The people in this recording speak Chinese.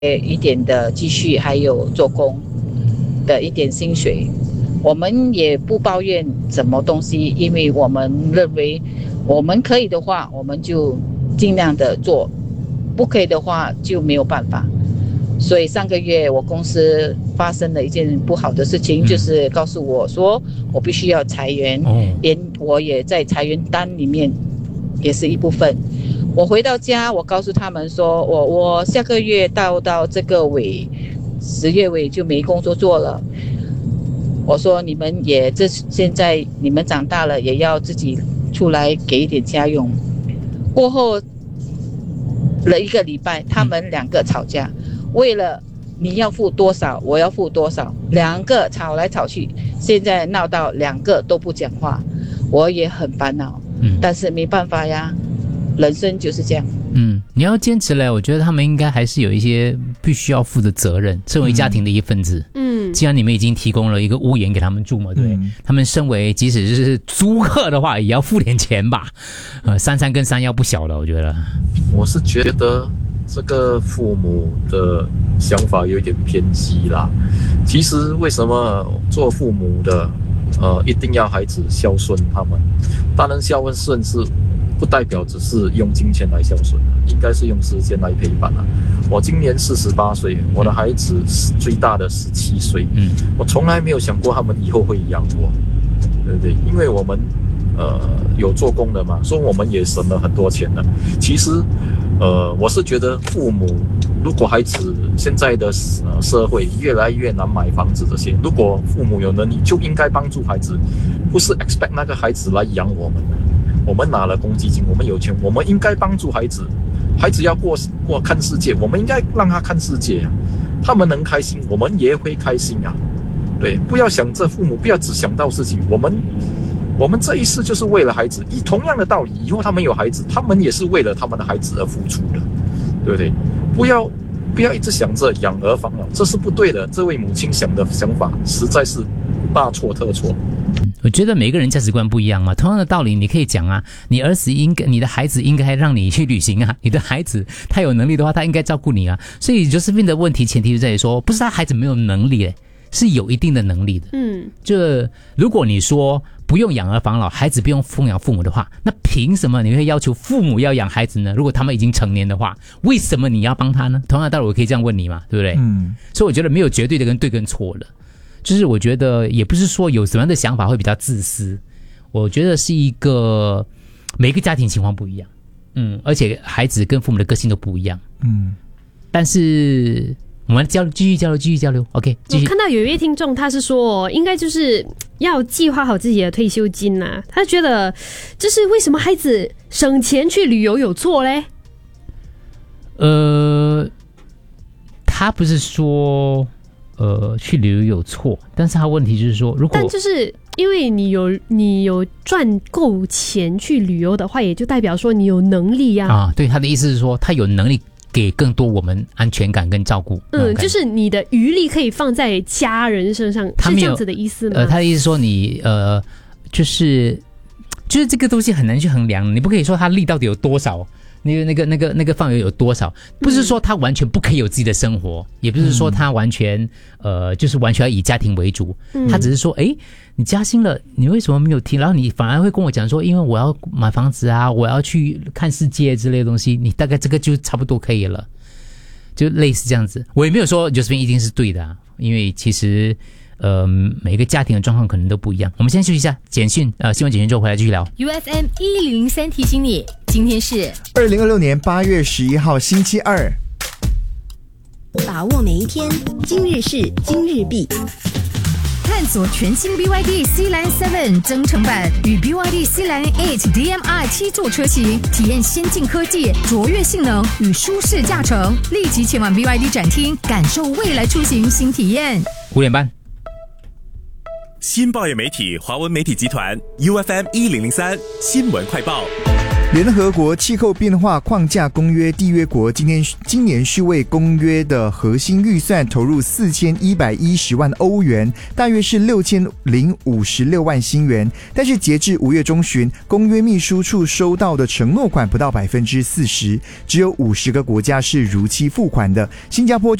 一点的积蓄，还有做工的一点薪水。我们也不抱怨什么东西，因为我们认为我们可以的话，我们就尽量的做，不可以的话就没有办法。所以上个月我公司发生了一件不好的事情，就是告诉我说我必须要裁员，连我也在裁员单里面也是一部分。我回到家，我告诉他们说我下个月到这个尾10月尾就没工作做了。我说你们也现在你们长大了，也要自己出来给一点家用。过后了1个礼拜，他们2个吵架，为了你要付多少，我要付多少，2个吵来吵去，现在闹到2个都不讲话，我也很烦恼。但是没办法呀，人生就是这样。 你要坚持了，我觉得他们应该还是有一些必须要负的责任，身为家庭的一份子。既然你们已经提供了一个屋檐给他们住嘛，对不对？他们身为即使是租客的话，也要付点钱吧。33跟3要不小了，我觉得。 我是觉得这个父母的想法有一点偏激啦。其实为什么做父母的一定要孩子孝顺他们？当然孝顺是不代表只是用金钱来孝顺，应该是用时间来陪伴啊。我今年48岁，我的孩子最大的17岁，我从来没有想过他们以后会养我，对不对？因为我们有做工的嘛，所以我们也省了很多钱的。其实我是觉得父母，如果孩子现在的社会越来越难买房子这些，如果父母有能力，就应该帮助孩子，不是 expect 那个孩子来养我们的。我们拿了公积金，我们有钱，我们应该帮助孩子。孩子要过看世界，我们应该让他看世界啊。他们能开心，我们也会开心啊。对，不要想着父母，不要只想到自己。我们这一世就是为了孩子，以同样的道理，以后他们有孩子，他们也是为了他们的孩子而付出的，对不对？不要一直想着养儿防老，这是不对的。这位母亲想法实在是大错特错。 我觉得每个人价值观不一样嘛，同样的道理你可以讲啊，你的孩子应该让你去旅行啊，你的孩子他有能力的话，他应该照顾你啊。所以 Josephine 的问题前提就在于说，不是他孩子没有能力，是有一定的能力的。就如果你说不用养儿防老，孩子不用奉养父母的话，那凭什么你会要求父母要养孩子呢？如果他们已经成年的话，为什么你要帮他呢？同样的道理我可以这样问你嘛，对不对？所以我觉得没有绝对的跟对跟错了。就是我觉得也不是说有什么样的想法会比较自私，我觉得是一个每个家庭情况不一样，而且孩子跟父母的个性都不一样，但是我们继续交流 ，OK， 继续。 我看到有一位听众他是说，应该就是要计划好自己的退休金啊，他觉得就是为什么孩子省钱去旅游有错嘞？ 他不是说去旅游有错，但是他问题就是说，如果但就是因为你有赚够钱去旅游的话，也就代表说你有能力呀。 对，他的意思是说，他有能力给更多我们安全感跟照顾。 就是你的余力可以放在家人身上，是这样子的意思吗？ 他的意思说你就是这个东西很难去衡量，你不可以说他力到底有多少。那个范围有多少？不是说他完全不可以有自己的生活，也不是说他完全就是完全要以家庭为主。他只是说，你加薪了，你为什么没有停？然后你反而会跟我讲说，因为我要买房子啊，我要去看世界之类的东西，你大概这个就差不多可以了，就类似这样子。我也没有说 Josephine 一定是对的，因为其实每个家庭的状况可能都不一样。我们先休息一下，新闻简讯之后回来继续聊。 UFM 1003提醒你，今天是 2026年8月11号星期二。 把握每一天，今日事今日毕。 探索全新 BYD Sealand 7增程版与 BYD Sealand 8 DMI 7座车型，体验先进科技、卓越性能与舒适驾乘。立即前往 BYD 展厅，感受未来出行新体验。 5点半。 新报业媒体华文媒体集团 UFM 1003新闻快报。 联合国气候变化框架公约缔约国今年需为公约的核心预算投入4110万欧元，大约是6056万新元。但是截至5月中旬，公约秘书处收到的承诺款不到40%，只有50个国家是如期付款的。新加坡